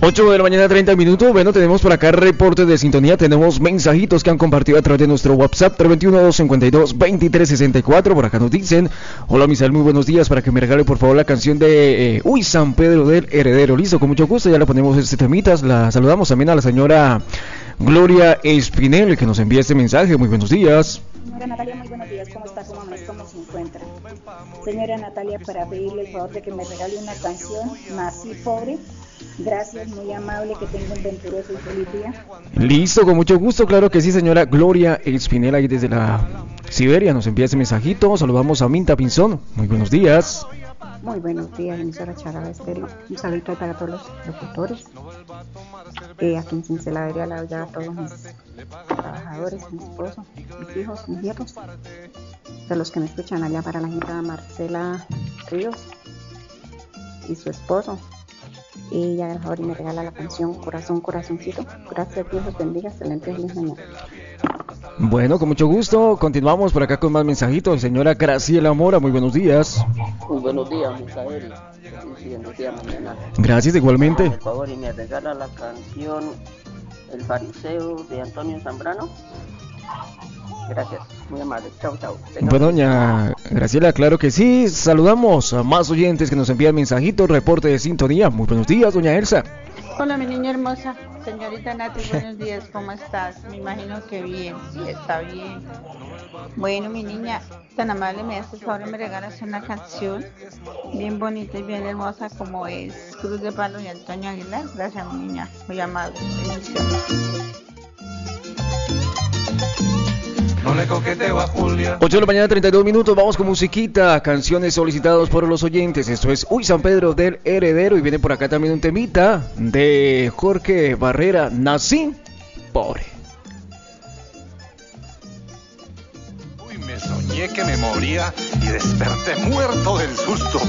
8 de la mañana, 30 minutos. Bueno, tenemos por acá reportes de sintonía. Tenemos mensajitos que han compartido a través de nuestro WhatsApp 321-252-2364. Por acá nos dicen: hola Misael, muy buenos días. Para que me regale por favor la canción de Uy San Pedro del Heredero. Listo, con mucho gusto, ya le ponemos este temitas. La saludamos también a la señora Gloria Espinel, que nos envía este mensaje. Muy buenos días. Señora Natalia, muy buenos días. ¿Cómo está? ¿Cómo se encuentra? Señora Natalia, para pedirle el favor de que me regale una canción, Nací Pobre. Gracias, muy amable, que tenga un venturoso y feliz día. Listo, con mucho gusto, claro que sí, señora Gloria Espinel, ahí desde la Siberia, nos envía ese mensajito. Saludamos a Minta Pinzón, muy buenos días. Muy buenos días, emisora Charaba Estéreo. Un saludo para todos los locutores. Aquí en Cinceladería la ya a todos mis trabajadores, mi esposo, mis hijos, mis nietos. De los que me escuchan allá, para la gente Marcela Ríos y su esposo. Y ya ahora me regala la canción Corazón, Corazoncito. Gracias, Dios los bendiga, excelente día mañana. Bueno, con mucho gusto, continuamos por acá con más mensajitos. Señora Graciela Mora, muy buenos días. Muy buenos días, Misael. Buen día mañana. Gracias, igualmente. Por favor, y me regala la canción El Fariseo de Antonio Zambrano. Gracias, muy amable. Chao, chao. Bueno, doña Graciela, claro que sí. Saludamos a más oyentes que nos envían mensajitos, reporte de sintonía. Muy buenos días, doña Elsa. Hola, mi niña hermosa. Señorita Nati, buenos días. ¿Cómo estás? Me imagino que bien. Sí, está bien. Bueno, mi niña, tan amable, me haces favor y me regalas una canción bien bonita y bien hermosa como es Cruz de Palo y Antonio Aguilar. Gracias, mi niña. Muy amable. Bendiciones. No le coqueteo a Julia. 8 de la mañana, 32 minutos, vamos con musiquita, canciones solicitadas por los oyentes. Esto es Uy San Pedro del Heredero, y viene por acá también un temita de Jorge Barrera, Nací Pobre. Uy, me soñé que me moría y desperté muerto del susto.